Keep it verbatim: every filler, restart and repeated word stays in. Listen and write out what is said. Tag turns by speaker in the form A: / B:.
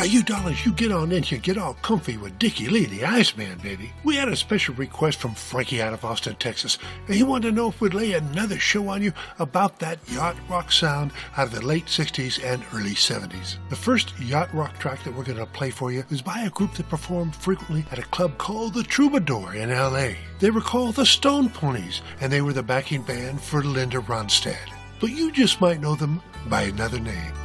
A: Now you darlings, you get on in here, get all comfy with Dickie Lee, the Iceman, baby. We had a special request from Frankie out of Austin, Texas, and he wanted to know if we'd lay another show on you about that yacht rock sound out of the late sixties and early seventies. The first yacht rock track that we're going to play for you is by a group that performed frequently at a club called the Troubadour in L A. They were called the Stone Ponies, and they were the backing band for Linda Ronstadt. But you just might know them by another name.